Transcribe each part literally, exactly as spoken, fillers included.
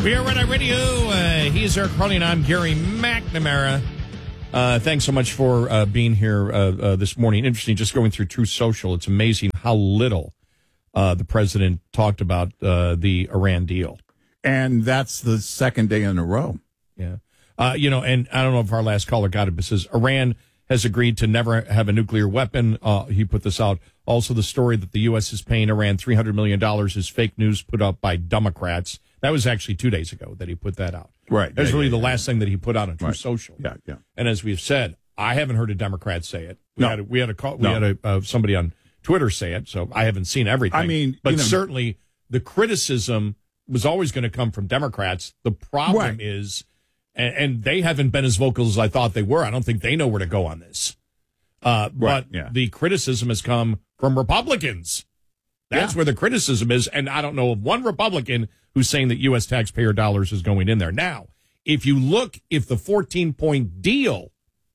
We are Red Eye Radio. Uh, he is Eric Harley, and I'm Gary McNamara. Uh, thanks so much for uh, being here uh, uh, this morning. Interesting, just going through Truth Social. It's amazing how little uh, the president talked about uh, the Iran deal. And that's the second day in a row. Yeah. Uh, you know, and I don't know if our last caller got it, but it says Iran has agreed to never have a nuclear weapon. Uh, he put this out. Also, the story that the U S is paying Iran three hundred million dollars is fake news put up by Democrats. That was actually two days ago that he put that out. Right. That was yeah, really yeah, the yeah. last thing that he put out on Truth Right. Social. Yeah, yeah. And as we've said, I haven't heard a Democrat say it. We No. had a, we had a call, we No. had a, uh, somebody on Twitter say it, so I haven't seen everything. I mean, but you know, certainly the criticism was always going to come from Democrats. The problem Right. is, and, and they haven't been as vocal as I thought they were. I don't think they know where to go on this. Uh, Right, but yeah. the criticism has come from Republicans. That's Yeah. where the criticism is, and I don't know of one Republican who's saying that U S taxpayer dollars is going in there. Now, if you look, if the fourteen-point deal,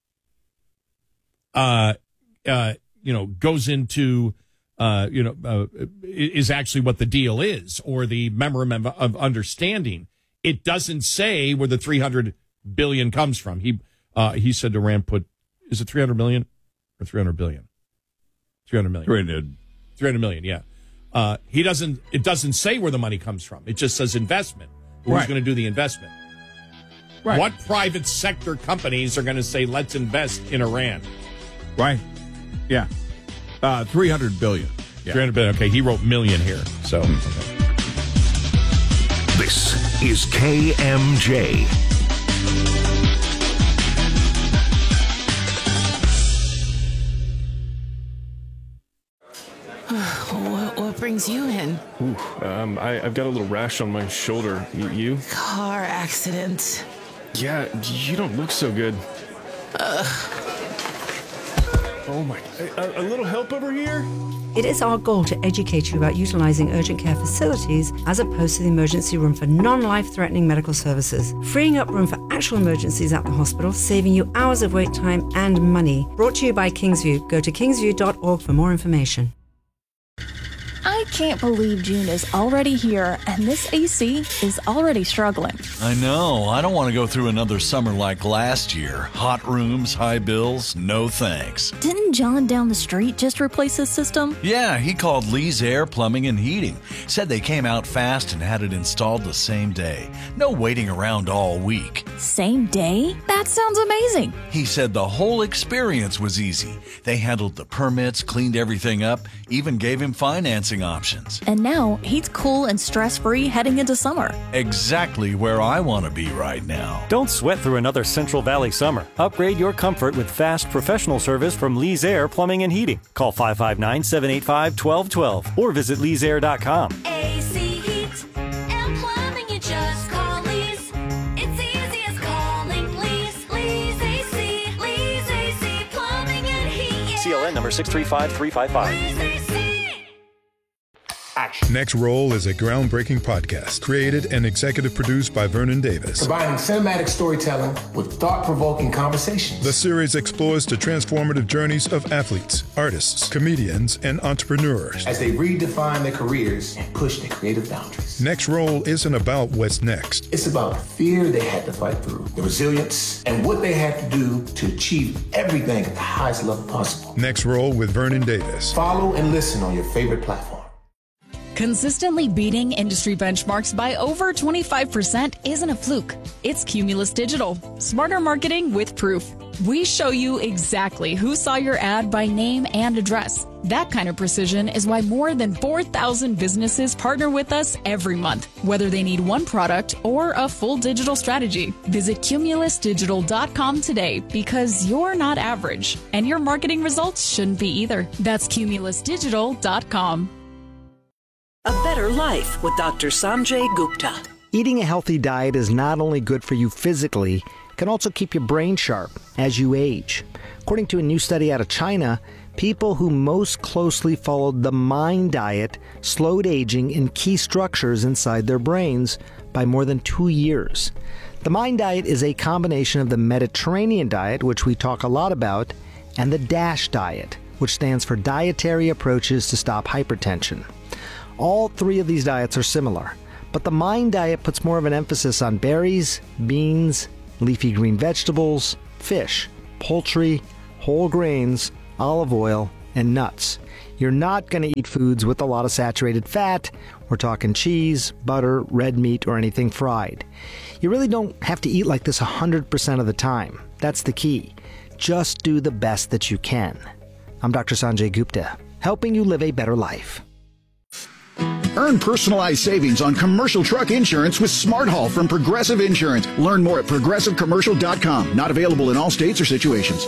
uh, uh, you know, goes into, uh, you know, uh, is actually what the deal is, or the memorandum of, of understanding, it doesn't say where the three hundred billion comes from. He, uh, he said Iran put, is it three hundred million or three hundred billion? three hundred million. three hundred. three hundred million, yeah. Uh, he doesn't, it doesn't say where the money comes from. It just says investment. Who's Right. going to do the investment? Right. What private sector companies are going to say, let's invest in Iran? Right. Yeah. Uh, three hundred billion. Yeah. three hundred billion. Okay, he wrote million here. So, okay. This is K M J. What, what brings you in? Ooh, um, I, I've got a little rash on my shoulder. You? you? Car accident. Yeah, you don't look so good. Ugh. Oh my, a, a little help over here? It is our goal to educate you about utilizing urgent care facilities as opposed to the emergency room for non-life-threatening medical services, freeing up room for actual emergencies at the hospital, saving you hours of wait time and money. Brought to you by Kingsview. Go to kingsview dot org for more information. I can't believe June is already here and this A C is already struggling. I know. I don't want to go through another summer like last year. Hot rooms, high bills, no thanks. Didn't John down the street just replace his system? Yeah, he called Lee's Air Plumbing and Heating. Said they came out fast and had it installed the same day. No waiting around all week. Same day? That sounds amazing. He said the whole experience was easy. They handled the permits, cleaned everything up, even gave him financing options. And now he's cool and stress-free heading into summer. Exactly where I want to be right now. Don't sweat through another Central Valley summer. Upgrade your comfort with fast professional service from Lee's Air Plumbing and Heating. Call five five nine, seven eight five, one two one two or visit lees air dot com. A C heat and plumbing, you just call Lee's. It's easy as calling Lee's. Lee's A C, Lee's A C Plumbing and Heat. C L N number six three five three five five. Lee's A C. Next Roll is a groundbreaking podcast created and executive produced by Vernon Davis. Combining cinematic storytelling with thought-provoking conversations. The series explores the transformative journeys of athletes, artists, comedians, and entrepreneurs as they redefine their careers and push their creative boundaries. Next Roll isn't about what's next. It's about the fear they had to fight through, the resilience, and what they had to do to achieve everything at the highest level possible. Next Roll with Vernon Davis. Follow and listen on your favorite platform. Consistently beating industry benchmarks by over twenty-five percent isn't a fluke. It's Cumulus Digital. Smarter marketing with proof. We show you exactly who saw your ad by name and address. That kind of precision is why more than four thousand businesses partner with us every month, whether they need one product or a full digital strategy. Visit cumulus digital dot com today because you're not average, and your marketing results shouldn't be either. That's cumulus digital dot com. A Better Life with Doctor Sanjay Gupta. Eating a healthy diet is not only good for you physically, it can also keep your brain sharp as you age. According to a new study out of China, people who most closely followed the MIND diet slowed aging in key structures inside their brains by more than two years. The MIND diet is a combination of the Mediterranean diet, which we talk a lot about, and the DASH diet, which stands for Dietary Approaches to Stop Hypertension. All three of these diets are similar, But the Mind diet puts more of an emphasis on berries, beans, leafy green vegetables, fish, poultry, whole grains, olive oil, and nuts. You're not going to eat foods with a lot of saturated fat. We're talking cheese, butter, red meat, or anything fried. You really don't have to eat like this one hundred percent of the time. That's the key. Just do the best that you can. I'm Doctor Sanjay Gupta, helping you live a better life. Earn personalized savings on commercial truck insurance with Smart Haul from Progressive Insurance. Learn more at progressive commercial dot com. Not available in all states or situations.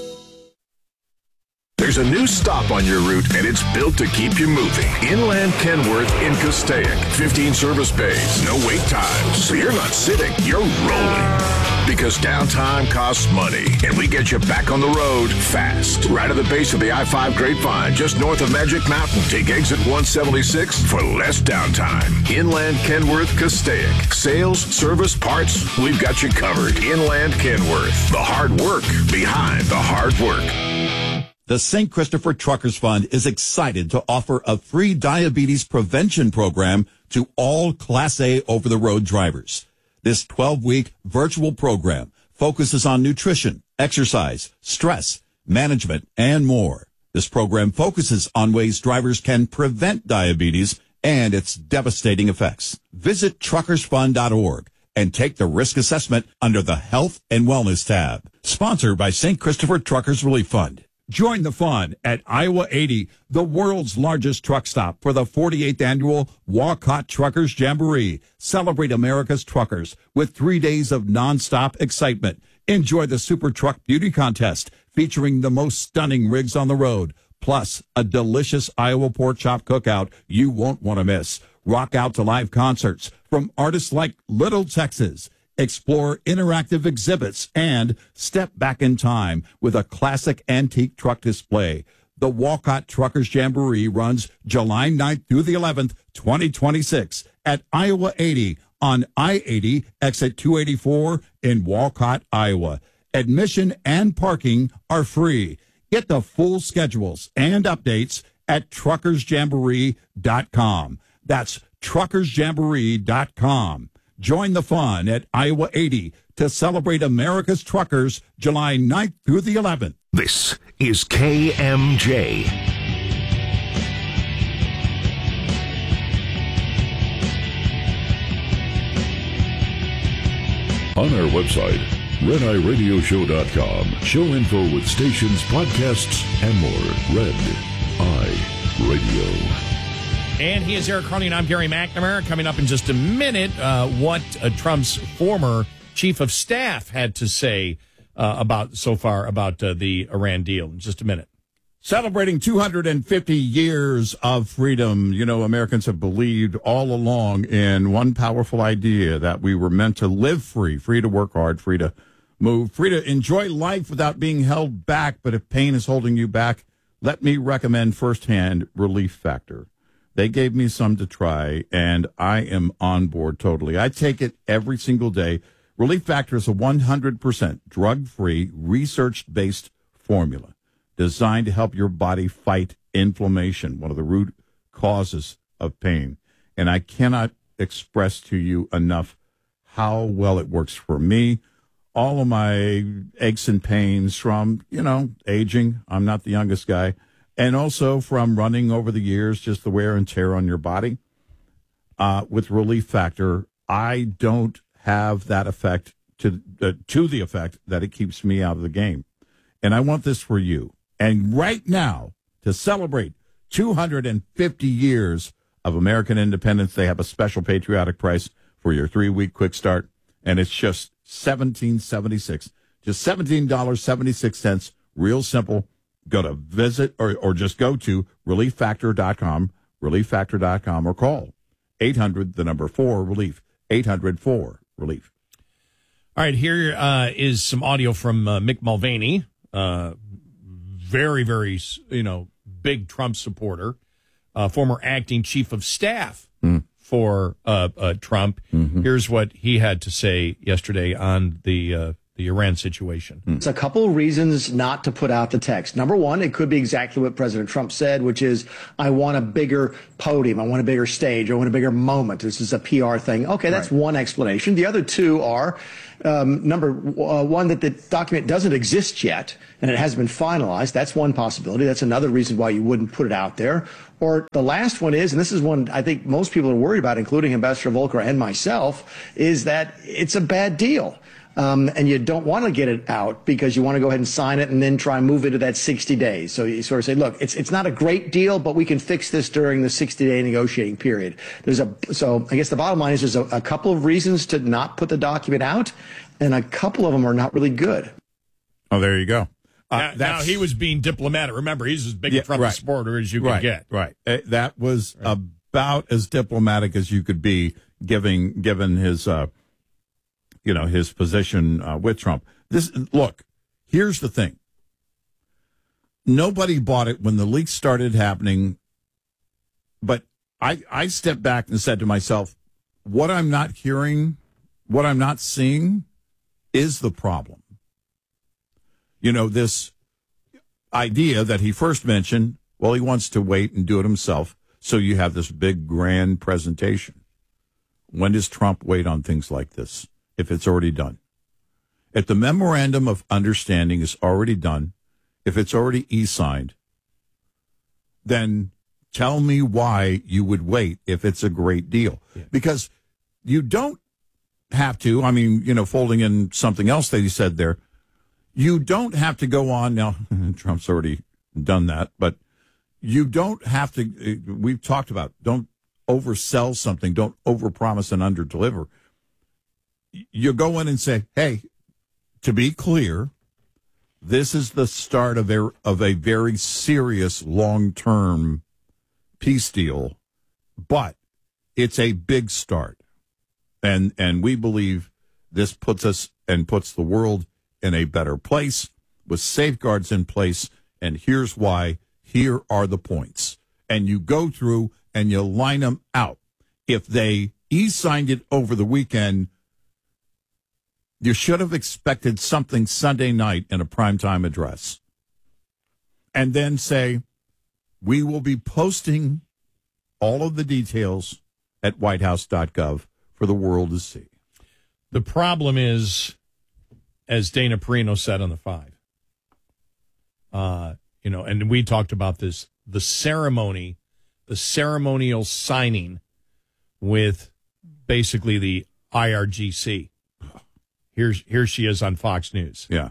There's a new stop on your route, and it's built to keep you moving. Inland Kenworth in Castaic. fifteen service bays, no wait times. So you're not sitting, you're rolling. Because downtime costs money, and we get you back on the road fast. Right at the base of the I five Grapevine, just north of Magic Mountain. Take exit one seventy-six for less downtime. Inland Kenworth Castaic. Sales, service, parts, we've got you covered. Inland Kenworth. The hard work behind the hard work. The Saint Christopher Truckers Fund is excited to offer a free diabetes prevention program to all Class A over-the-road drivers. This twelve-week virtual program focuses on nutrition, exercise, stress, management, and more. This program focuses on ways drivers can prevent diabetes and its devastating effects. Visit truckers fund dot org and take the risk assessment under the Health and Wellness tab. Sponsored by Saint Christopher Truckers Relief Fund. Join the fun at Iowa eighty, the world's largest truck stop, for the forty-eighth annual Walcott Truckers Jamboree. Celebrate America's truckers with three days of nonstop excitement. Enjoy the Super Truck Beauty Contest featuring the most stunning rigs on the road, plus a delicious Iowa pork chop cookout you won't want to miss. Rock out to live concerts from artists like Little Texas. Explore interactive exhibits and step back in time with a classic antique truck display. The Walcott Truckers Jamboree runs July ninth through the eleventh, twenty twenty-six at Iowa eighty on I eighty, exit two eighty-four in Walcott, Iowa. Admission and parking are free. Get the full schedules and updates at truckers jamboree dot com. That's truckers jamboree dot com. Join the fun at Iowa eighty to celebrate America's truckers July ninth through the eleventh. This is K M J. On our website, red eye radio show dot com. Show info with stations, podcasts, and more. Red Eye Radio. And he is Eric Carney, and I'm Gary McNamara. Coming up in just a minute, uh, what uh, Trump's former chief of staff had to say uh, about so far about uh, the Iran deal. In just a minute. Celebrating two hundred fifty years of freedom, you know, Americans have believed all along in one powerful idea, that we were meant to live free, free to work hard, free to move, free to enjoy life without being held back. But if pain is holding you back, let me recommend firsthand Relief Factor. They gave me some to try, and I am on board totally. I take it every single day. Relief Factor is a one hundred percent drug-free, research-based formula designed to help your body fight inflammation, one of the root causes of pain. And I cannot express to you enough how well it works for me. All of my aches and pains from, you know, aging. I'm not the youngest guy. And also from running over the years, just the wear and tear on your body. Uh, with Relief Factor, I don't have that effect to uh, to the effect that it keeps me out of the game. And I want this for you. And right now, to celebrate two hundred fifty years of American independence, they have a special patriotic price for your three-week quick start. And it's just seventeen seventy-six, just seventeen dollars and seventy-six cents. Real simple. Go to visit or, or just go to relief factor dot com, relief factor dot com, or call eight hundred, the number four, relief, eight hundred four, relief. All right, here uh, is some audio from uh, Mick Mulvaney, uh, very, very, you know, big Trump supporter, uh, former acting chief of staff mm. for uh, uh, Trump. Mm-hmm. Here's what he had to say yesterday on the uh, the Iran situation. It's a couple of reasons not to put out the text. Number one, it could be exactly what President Trump said, which is, I want a bigger podium. I want a bigger stage. I want a bigger moment. This is a P R thing. Okay, that's right. One explanation. The other two are, um, number uh, one, that the document doesn't exist yet and it hasn't been finalized. That's one possibility. That's another reason why you wouldn't put it out there. Or the last one is, and this is one I think most people are worried about, including Ambassador Volker and myself, is that it's a bad deal. Um, and you don't want to get it out because you want to go ahead and sign it and then try and move into that sixty days. So you sort of say, look, it's it's not a great deal, but we can fix this during the sixty day negotiating period. There's a so I guess the bottom line is there's a, a couple of reasons to not put the document out, and a couple of them are not really good. Oh, there you go. Uh, now, now he was being diplomatic. Remember, he's as big yeah, a Trump right. supporter as you can right, get. Right. Uh, that was right. about as diplomatic as you could be, giving given his. Uh, you know, his position uh, with Trump. This, look, here's the thing. Nobody bought it when the leaks started happening, but I, I stepped back and said to myself, what I'm not hearing, what I'm not seeing is the problem. You know, this idea that he first mentioned, well, he wants to wait and do it himself, so you have this big, grand presentation. When does Trump wait on things like this? If it's already done. If the memorandum of understanding is already done, if it's already e-signed, then tell me why you would wait if it's a great deal. Yeah. Because you don't have to, I mean, you know, folding in something else that he said there, you don't have to go on, now, Trump's already done that, but you don't have to, we've talked about, don't oversell something, don't overpromise and underdeliver. You go in and say, hey, to be clear, this is the start of a, of a very serious long-term peace deal, but it's a big start. And, and we believe this puts us and puts the world in a better place with safeguards in place. And here's why. Here are the points. And you go through and you line them out. If they e-signed it over the weekend, you should have expected something Sunday night in a primetime address. And then say, we will be posting all of the details at white house dot gov for the world to see. The problem is, as Dana Perino said on the Five, uh, you know, and we talked about this, the ceremony, the ceremonial signing with basically the I R G C. Here's here she is on Fox News. Yeah.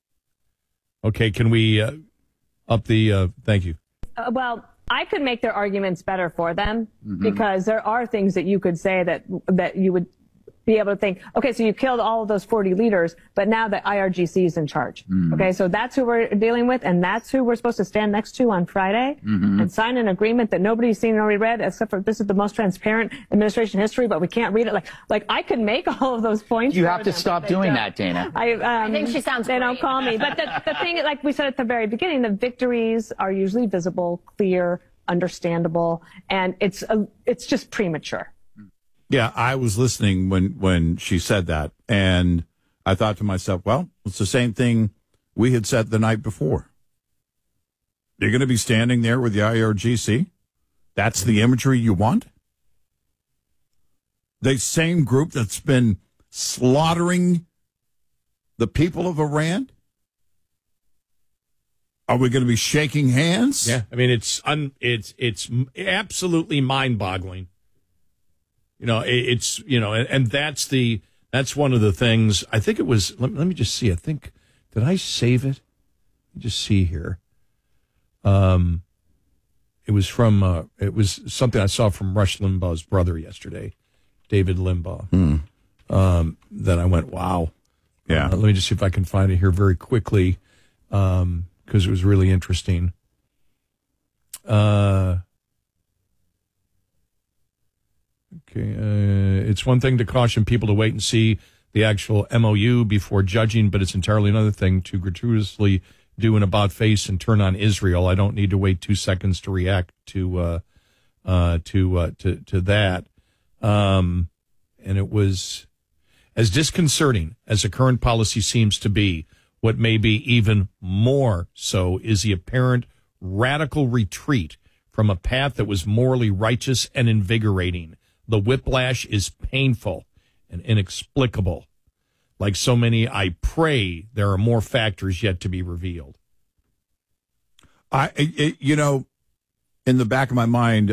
Okay, can we uh, up the? Uh, thank you. Uh, well, I could make their arguments better for them Mm-hmm. because there are things that you could say that that you would be able to think, okay, so you killed all of those forty leaders, but now the I R G C is in charge. Mm-hmm. Okay, so that's who we're dealing with, and that's who we're supposed to stand next to on Friday Mm-hmm. and sign an agreement that nobody's seen or read, except for this is the most transparent administration history, but we can't read it. Like, like I could make all of those points. You have for to them, stop but they doing don't. that, Dana. I, um, I think she sounds They don't great. call me, but the, the thing, like we said at the very beginning, the victories are usually visible, clear, understandable, and it's a, it's just premature. Yeah, I was listening when, when she said that, and I thought to myself, well, it's the same thing we had said the night before. You're going to be standing there with the I R G C? That's the imagery you want? The same group that's been slaughtering the people of Iran? Are we going to be shaking hands? Yeah, I mean, it's un, it's it's absolutely mind-boggling. You know, it, it's, you know, and, and that's the, that's one of the things, I think it was, let, let me just see, I think, did I save it? Let me just see here. Um, it was from, uh, it was something I saw from Rush Limbaugh's brother yesterday, David Limbaugh, Hmm. um, that I went, wow. Yeah. Uh, let me just see if I can find it here very quickly, um, because it was really interesting. Uh, Okay, uh, it's one thing to caution people to wait and see the actual M O U before judging, but it's entirely another thing to gratuitously do an about face and turn on Israel. I don't need to wait two seconds to react to uh, uh, to uh, to to that. Um, and it was, As disconcerting as the current policy seems to be, what may be even more so is the apparent radical retreat from a path that was morally righteous and invigorating. The whiplash is painful and inexplicable. Like so many, I pray there are more factors yet to be revealed. I, it, you know, in the back of my mind,